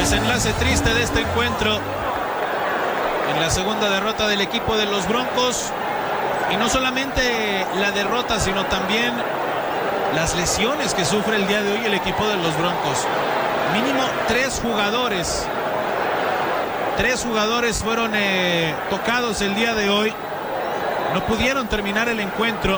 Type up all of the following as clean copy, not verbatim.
Desenlace triste de este encuentro en la segunda derrota del equipo de los Broncos. Y no solamente la derrota, sino también las lesiones que sufre el día de hoy el equipo de los Broncos. Mínimo 3 jugadores fueron tocados el día de hoy. No pudieron terminar el encuentro.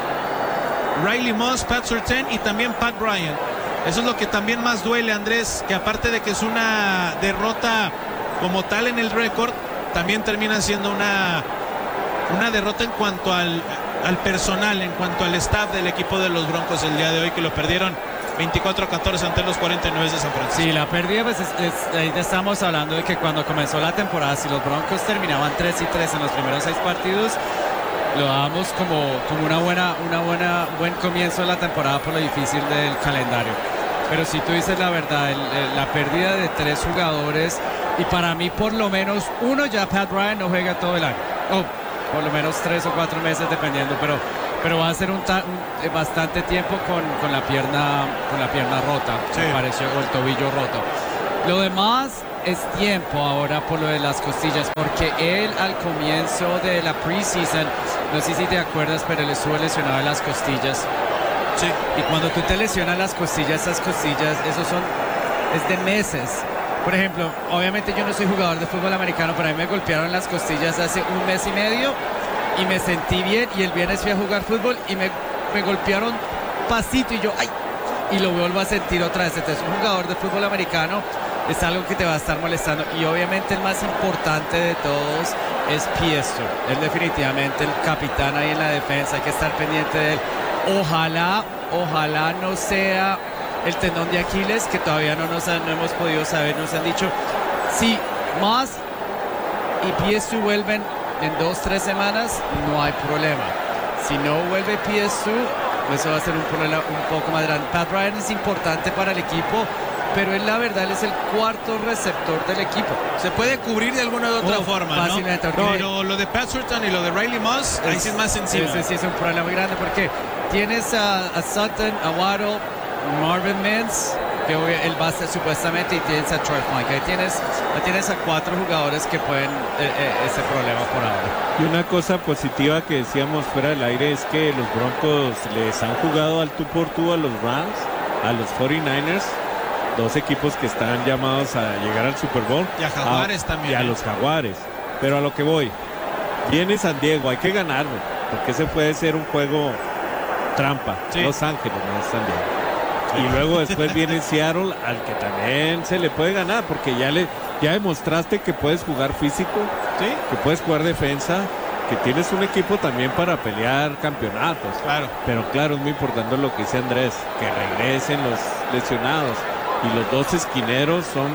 Riley Moss, Pat Surtain y también Pat Bryant. Eso es lo que también más duele, Andrés, que aparte de que es una derrota como tal en el récord, también termina siendo una derrota en cuanto al personal, en cuanto al staff del equipo de los Broncos el día de hoy, que lo perdieron 24-14 ante los 49 de San Francisco. Sí, la pérdida, pues ahí estamos hablando de que cuando comenzó la temporada, si los Broncos terminaban 3-3 en los primeros 6 partidos, lo dábamos como buen comienzo de la temporada por lo difícil del calendario. Pero si tú dices la verdad, la pérdida de 3 jugadores, y para mí por lo menos uno, ya Pat Bryant no juega todo el año, por lo menos 3 o 4 meses dependiendo, pero va a ser bastante tiempo con la pierna rota, sí. Me pareció, o el tobillo roto. Lo demás es tiempo ahora por lo de las costillas, porque él al comienzo de la preseason, no sé si te acuerdas, pero él estuvo lesionado en las costillas. Sí. Y cuando tú te lesionas las costillas, esas costillas, es de meses. Por ejemplo, obviamente yo no soy jugador de fútbol americano, pero a mí me golpearon las costillas hace 1 mes y medio y me sentí bien, y el viernes fui a jugar fútbol y me golpearon pasito y yo, ¡ay! Y lo vuelvo a sentir otra vez. Entonces, un jugador de fútbol americano es algo que te va a estar molestando, y obviamente el más importante de todos es Piestro. Él definitivamente el capitán ahí en la defensa, hay que estar pendiente de él. Ojalá no sea el tendón de Aquiles, que todavía no hemos podido saber. Nos han dicho si Moss y Piestro vuelven en 2-3 semanas, no hay problema. Si no vuelve Piestro, eso va a ser un problema un poco más grande. Pat Bryant es importante para el equipo, pero él, la verdad, él es el 4º receptor del equipo. Se puede cubrir de alguna u otra forma, fácilmente, ¿no? Pero lo de Pat Surtain y lo de Riley Moss, ahí sí es más sencillo. Ese sí es un problema muy grande, porque tienes a Sutton, a Waddle, Marvin Mims, que él va a ser supuestamente, y tienes a Troy Funk. Ahí tienes a 4 jugadores que pueden ese problema por ahora. Y una cosa positiva que decíamos fuera del aire es que los Broncos les han jugado al tú por tú a los Rams, a los 49ers, 2 equipos que están llamados a llegar al Super Bowl. Y a Jaguares también. Y a los Jaguares. Pero a lo que voy, viene San Diego, hay que ganarlo, porque ese puede ser un juego trampa. Sí. Los Ángeles, no es San Diego. Y luego después viene Seattle, al que también se le puede ganar, porque ya demostraste que puedes jugar físico, ¿sí? Que puedes jugar defensa, que tienes un equipo también para pelear campeonatos. Claro. Pero claro, es muy importante lo que dice Andrés, que regresen los lesionados. Y los 2 esquineros son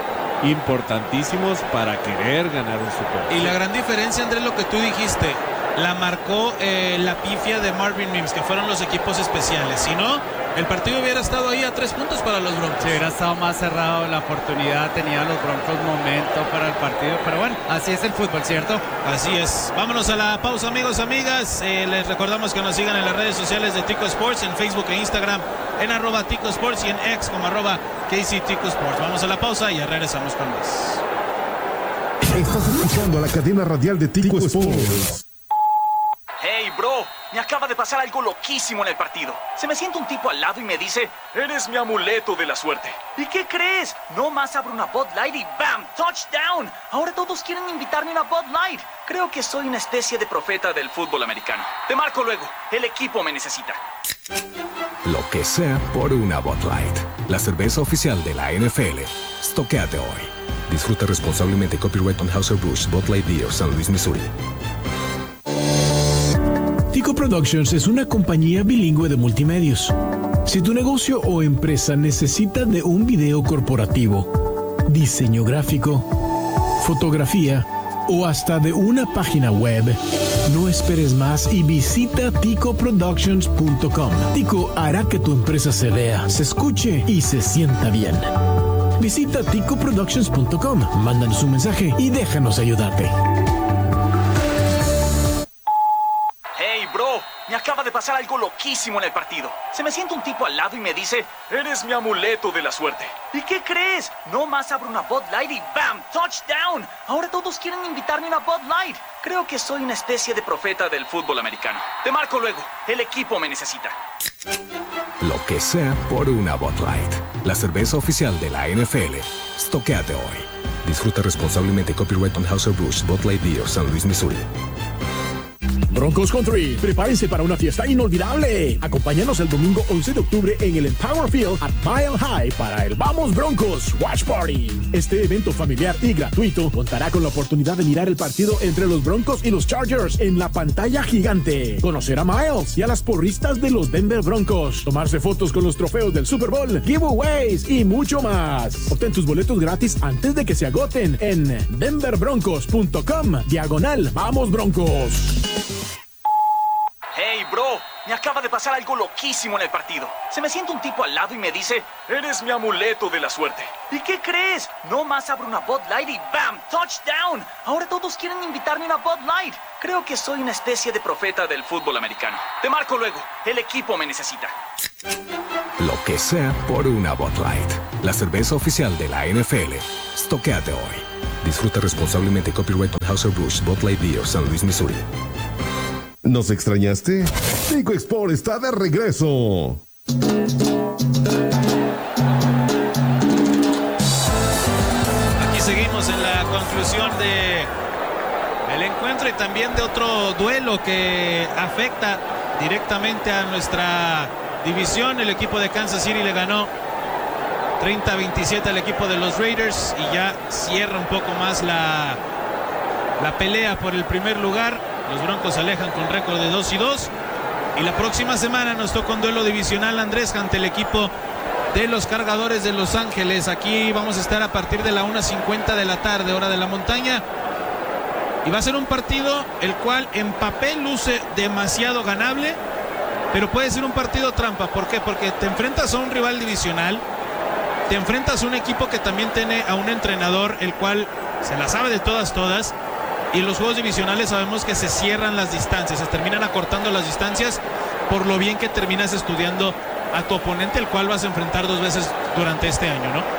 importantísimos para querer ganar un Super Bowl. Y la gran diferencia, Andrés, lo que tú dijiste, la marcó la pifia de Marvin Mims, que fueron los equipos especiales. Si no, el partido hubiera estado ahí a 3 puntos para los Broncos. Si hubiera estado más cerrado la oportunidad, tenían los Broncos momento para el partido. Pero bueno, así es el fútbol, ¿cierto? Así es. Vámonos a la pausa, amigos, amigas. Les recordamos que nos sigan en las redes sociales de Tico Sports, en Facebook e Instagram, en @Tico Sports, y en X como @KCTico Sports. Vamos a la pausa y ya regresamos con más. Estás escuchando a la cadena radial de Tico Sports. Hey, bro, me acaba de pasar algo loquísimo en el partido. Se me sienta un tipo al lado y me dice, eres mi amuleto de la suerte. ¿Y qué crees? No más abro una Bud Light y ¡bam! ¡Touchdown! Ahora todos quieren invitarme a una Bud Light. Creo que soy una especie de profeta del fútbol americano. Te marco luego. El equipo me necesita. Lo que sea por una Bud Light. La cerveza oficial de la NFL. Stoquéate hoy. Disfruta responsablemente. Copyright Anheuser-Busch, Bud Light Beer, San Luis, Missouri. Tico Productions es una compañía bilingüe de multimedios. Si tu negocio o empresa necesita de un video corporativo, diseño gráfico, fotografía o hasta de una página web, no esperes más y visita ticoproductions.com. Tico hará que tu empresa se vea, se escuche y se sienta bien. Visita ticoproductions.com, mándanos un mensaje y déjanos ayudarte. Hey, bro, me acaba de pasar algo loquísimo en el partido. Se me sienta un tipo al lado y me dice, eres mi amuleto de la suerte. ¿Y qué crees? No más abro una Bud Light y ¡bam! ¡Touchdown! Ahora todos quieren invitarme a una Bud Light. Creo que soy una especie de profeta del fútbol americano. Te marco luego. El equipo me necesita. Lo que sea por una Bud Light. La cerveza oficial de la NFL. Stoquéate hoy. Disfruta responsablemente. Copyright Anheuser-Busch, Bud Light Beer, San Luis, Missouri. Broncos Country, prepárense para una fiesta inolvidable. Acompáñanos el domingo 11 de octubre en el Empower Field at Mile High para el Vamos Broncos Watch Party. Este evento familiar y gratuito contará con la oportunidad de mirar el partido entre los Broncos y los Chargers en la pantalla gigante, conocer a Miles y a las porristas de los Denver Broncos, tomarse fotos con los trofeos del Super Bowl, giveaways y mucho más. Obtén tus boletos gratis antes de que se agoten en denverbroncos.com/Vamos Broncos. Hey, bro, me acaba de pasar algo loquísimo en el partido. Se me sienta un tipo al lado y me dice, eres mi amuleto de la suerte. ¿Y qué crees? No más abro una Bud Light y ¡bam! ¡Touchdown! Ahora todos quieren invitarme a una Bud Light. Creo que soy una especie de profeta del fútbol americano. Te marco luego. El equipo me necesita. Lo que sea por una Bud Light. La cerveza oficial de la NFL. Stoquéate hoy. Disfruta responsablemente. Copyright Anheuser-Busch, Bud Light Beer, San Luis, Missouri. ¿Nos extrañaste? Tico Sport está de regreso. Aquí seguimos en la conclusión del encuentro y también de otro duelo que afecta directamente a nuestra división. El equipo de Kansas City le ganó 30-27 al equipo de los Raiders y ya cierra un poco más la pelea por el primer lugar. Los Broncos se alejan con récord de 2-2. Y la próxima semana nos toca un duelo divisional, Andrés, ante el equipo de los Cargadores de Los Ángeles. Aquí vamos a estar a partir de la 1:50 de la tarde, hora de la montaña. Y va a ser un partido el cual en papel luce demasiado ganable, pero puede ser un partido trampa. ¿Por qué? Porque te enfrentas a un rival divisional, te enfrentas a un equipo que también tiene a un entrenador el cual se la sabe de todas. Y en los juegos divisionales sabemos que se cierran las distancias, se terminan acortando las distancias por lo bien que terminas estudiando a tu oponente, el cual vas a enfrentar 2 veces durante este año, ¿no?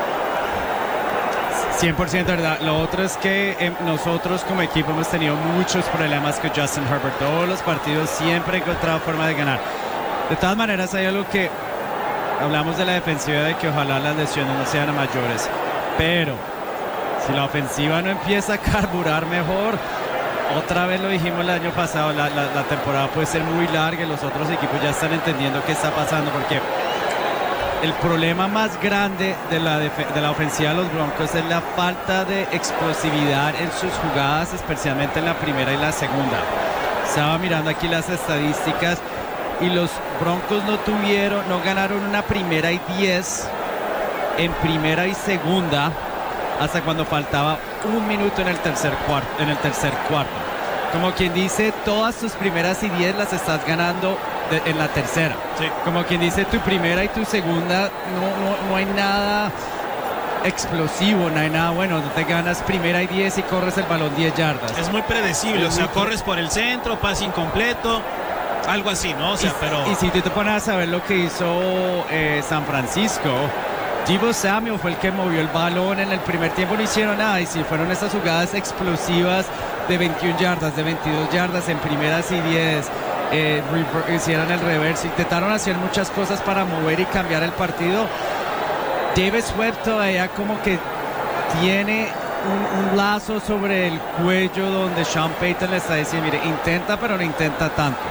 100% verdad. Lo otro es que nosotros como equipo hemos tenido muchos problemas con Justin Herbert. Todos los partidos siempre he encontrado forma de ganar. De todas maneras, hay algo que hablamos de la defensiva, de que ojalá las lesiones no sean a mayores, pero si la ofensiva no empieza a carburar mejor, otra vez lo dijimos el año pasado, la temporada puede ser muy larga y los otros equipos ya están entendiendo qué está pasando, porque el problema más grande de la ofensiva de los Broncos es la falta de explosividad en sus jugadas, especialmente en la primera y la segunda. Estaba mirando aquí las estadísticas y los Broncos no ganaron una primera y 10 en primera y segunda hasta cuando faltaba 1 minuto en el tercer cuarto. Como quien dice, todas tus primeras y 10 las estás ganando en la tercera. Sí. Como quien dice, tu primera y tu segunda no hay nada explosivo, no hay nada bueno. No te ganas primera y 10 y corres el balón 10 yardas. Es muy predecible, o sea, corres por el centro, pase incompleto, algo así, ¿no? O sea, y si tú te pones a saber lo que hizo San Francisco, Deebo Samuel fue el que movió el balón en el primer tiempo, no hicieron nada, y si fueron estas jugadas explosivas de 21 yardas, de 22 yardas en primeras y 10, hicieron el reverso, intentaron hacer muchas cosas para mover y cambiar el partido. Davis Webb todavía como que tiene un lazo sobre el cuello donde Sean Payton le está diciendo, mire, intenta, pero no intenta tanto.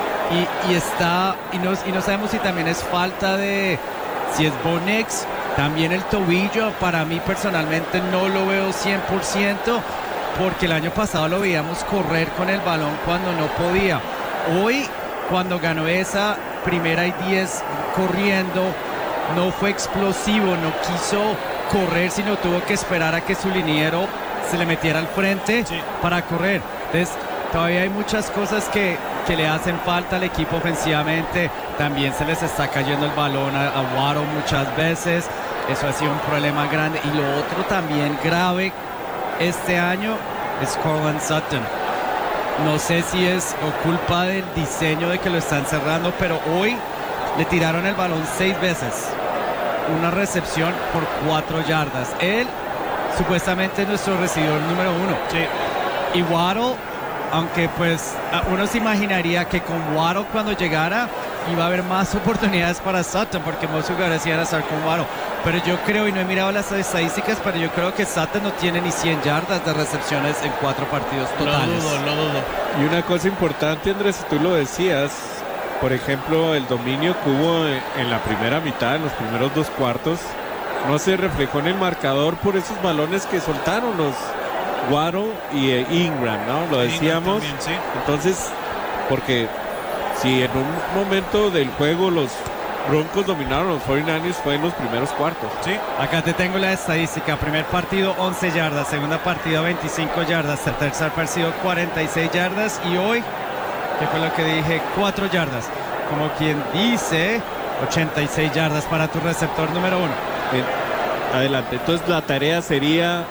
Y no sabemos si también es falta de, si es Bo Nix, también el tobillo. Para mí personalmente no lo veo 100%, porque el año pasado lo veíamos correr con el balón cuando no podía. Hoy, cuando ganó esa primera y 10 corriendo, no fue explosivo, no quiso correr, sino tuvo que esperar a que su liniero se le metiera al frente para correr. Entonces, todavía hay muchas cosas que le hacen falta al equipo ofensivamente. También se les está cayendo el balón a Waddle muchas veces. Eso ha sido un problema grande. Y lo otro también grave este año es Courtland Sutton. No sé si es culpa del diseño de que lo están cerrando, pero hoy le tiraron el balón 6 veces. Una recepción por 4 yardas. Él supuestamente es nuestro recibidor número 1. Sí. Y Waddle, aunque pues uno se imaginaría que con Waddle cuando llegara iba a haber más oportunidades para Sutton, porque muchos jugadores iban a estar con Waddle. Pero yo creo, y no he mirado las estadísticas, pero yo creo que Sutton no tiene ni 100 yardas de recepciones en 4 partidos totales. Lo dudo. Y una cosa importante, Andrés, tú lo decías, por ejemplo, el dominio que hubo en la primera mitad, en los primeros 2 cuartos, no se reflejó en el marcador por esos balones que soltaron los Waddle y Ingram, ¿no? Lo decíamos. También, sí. Entonces, porque si en un momento del juego los Broncos dominaron los 49ers fue en los primeros cuartos. Sí. Acá te tengo la estadística. Primer partido 11 yardas, segunda partida 25 yardas, tercer partido 46 yardas y hoy, ¿qué fue lo que dije? 4 yardas. Como quien dice, 86 yardas para tu receptor número 1. Adelante. Entonces la tarea sería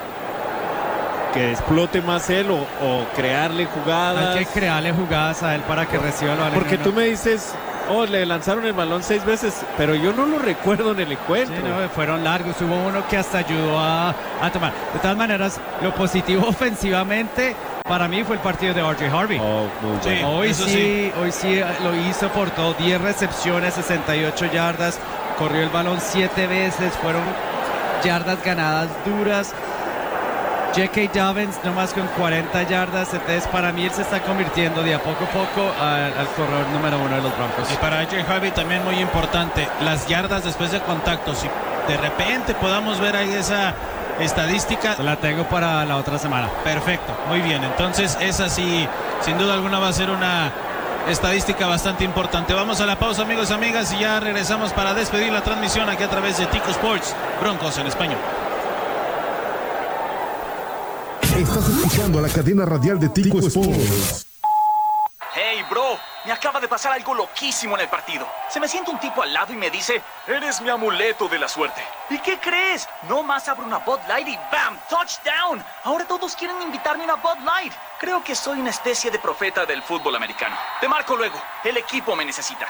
que explote más él o crearle jugadas. Hay que crearle jugadas a él para que reciba el balón. Porque tú me dices, le lanzaron el balón 6 veces, pero yo no lo recuerdo en el encuentro. Sí, no, fueron largos. Hubo uno que hasta ayudó a tomar. De todas maneras, lo positivo ofensivamente para mí fue el partido de R.J. Harvey. Sí, hoy sí lo hizo por todo. 10 recepciones, 68 yardas. Corrió el balón 7 veces. Fueron yardas ganadas duras. J.K. Dobbins nomás con 40 yardas. Entonces para mí él se está convirtiendo de a poco al corredor número 1 de los Broncos. Y para AJ Harvey también muy importante las yardas después de contacto. Si de repente podamos ver ahí esa estadística, la tengo para la otra semana. Perfecto, muy bien. Entonces esa sí, sin duda alguna va a ser una estadística bastante importante. Vamos a la pausa, amigos y amigas, y ya regresamos para despedir la transmisión aquí a través de Tico Sports, Broncos en español. Estás escuchando a la cadena radial de Tico Sports. Hey, bro, me acaba de pasar algo loquísimo en el partido. Se me sienta un tipo al lado y me dice, eres mi amuleto de la suerte. ¿Y qué crees? No más abro una Bud Light y ¡bam! ¡Touchdown! Ahora todos quieren invitarme a una Bud Light. Creo que soy una especie de profeta del fútbol americano. Te marco luego. El equipo me necesita.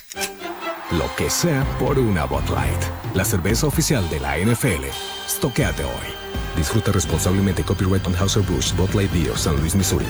Lo que sea por una Bud Light. La cerveza oficial de la NFL. Estoquéate hoy. Disfruta responsablemente. Copyright Anheuser-Busch, Bud Light Beer, San Luis, Missouri.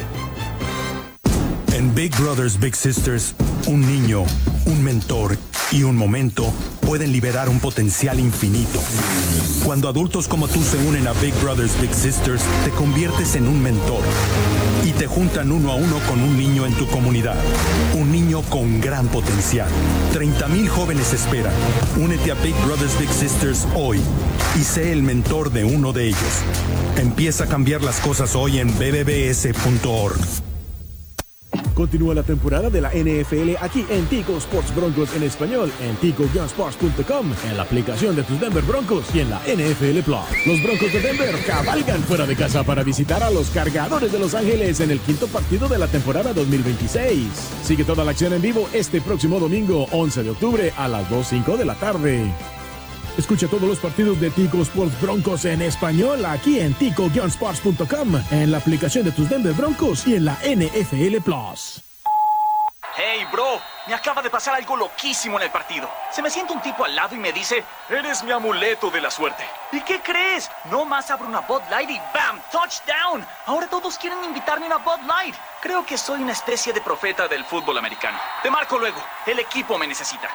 En Big Brothers Big Sisters, un niño, un mentor y un momento pueden liberar un potencial infinito. Cuando adultos como tú se unen a Big Brothers Big Sisters, te conviertes en un mentor y te juntan 1 a 1 con un niño en tu comunidad. Un niño con gran potencial. 30,000 jóvenes esperan. Únete a Big Brothers Big Sisters hoy y sé el mentor de uno de ellos. Empieza a cambiar las cosas hoy en bbbs.org. Continúa la temporada de la NFL aquí en Tico Sports Broncos en español, en tico-sports.com, en la aplicación de tus Denver Broncos y en la NFL Plus. Los Broncos de Denver cabalgan fuera de casa para visitar a los Cargadores de Los Ángeles en el 5º partido de la temporada 2026. Sigue toda la acción en vivo este próximo domingo, 11 de octubre a las 2:05 de la tarde. Escucha todos los partidos de Tico Sports Broncos en español aquí en tico-sports.com, en la aplicación de tus Denver Broncos y en la NFL Plus. Hey, bro, me acaba de pasar algo loquísimo en el partido. Se me sienta un tipo al lado y me dice, eres mi amuleto de la suerte. ¿Y qué crees? No más abro una Bud Light y ¡bam! ¡Touchdown! Ahora todos quieren invitarme a una Bud Light. Creo que soy una especie de profeta del fútbol americano. Te marco luego. El equipo me necesita.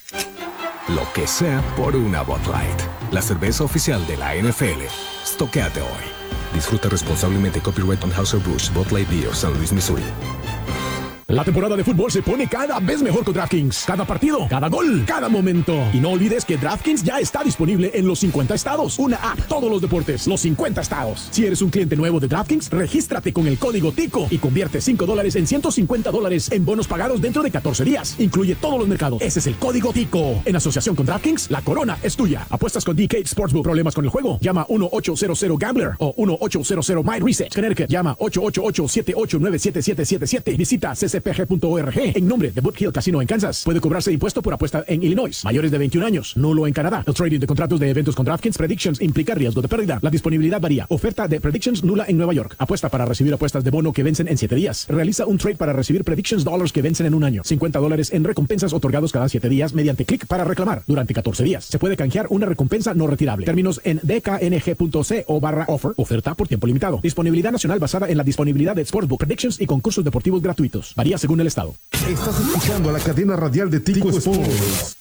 Lo que sea por una Bud Light. La cerveza oficial de la NFL. Estoquéate hoy. Disfruta responsablemente. Copyright Anheuser-Busch, Bud Light Beer, San Luis, Missouri. La temporada de fútbol se pone cada vez mejor con DraftKings. Cada partido, cada gol, cada momento. Y no olvides que DraftKings ya está disponible en los 50 estados. Una app, todos los deportes, los 50 estados. Si eres un cliente nuevo de DraftKings, regístrate con el código TICO y convierte $5 en $150 en bonos pagados dentro de 14 días. Incluye todos los mercados. Ese es el código TICO. En asociación con DraftKings, la corona es tuya. Apuestas con DK Sportsbook. ¿Problemas con el juego? Llama 1-800-GAMBLER o 1-800-MyReset. Connecticut, llama 888-789-7777. Visita ccpg.com. bpg.org en nombre de Boot Hill Casino en Kansas. Puede cobrarse impuesto por apuesta en Illinois. Mayores de 21 años. Nulo en Canadá. El trading de contratos de eventos con DraftKings Predictions implica riesgo de pérdida. La disponibilidad varía. Oferta de Predictions nula en Nueva York. Apuesta para recibir apuestas de bono que vencen en 7 días. Realiza un trade para recibir Predictions Dollars que vencen en un año. $50 en recompensas otorgados cada 7 días mediante clic para reclamar durante 14 días. Se puede canjear una recompensa no retirable. Términos en dkng.co/offer. Oferta por tiempo limitado. Disponibilidad nacional basada en la disponibilidad de Sportsbook Predictions y concursos deportivos gratuitos. Varía según el estado. Estás escuchando a la cadena radial de Tico Sports.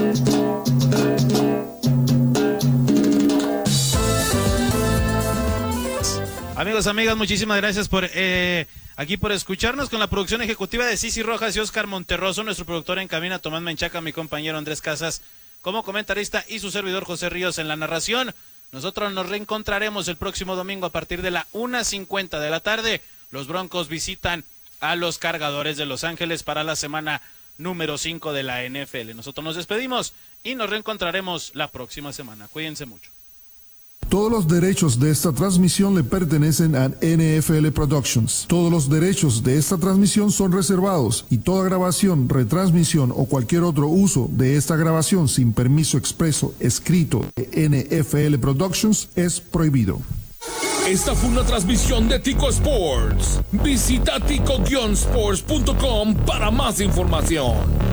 Amigos, amigas, muchísimas gracias por escucharnos con la producción ejecutiva de Cici Rojas y Oscar Monterroso, nuestro productor en cabina Tomás Menchaca, mi compañero Andrés Casas como comentarista y su servidor José Ríos en la narración. Nosotros nos reencontraremos el próximo domingo a partir de la 1:50 de la tarde. Los Broncos visitan a los Cargadores de Los Ángeles para la semana número 5 de la NFL. Nosotros nos despedimos y nos reencontraremos la próxima semana. Cuídense mucho. Todos los derechos de esta transmisión le pertenecen a NFL Productions. Todos los derechos de esta transmisión son reservados y toda grabación, retransmisión o cualquier otro uso de esta grabación sin permiso expreso escrito de NFL Productions es prohibido. Esta fue una transmisión de Tico Sports. Visita tico-sports.com para más información.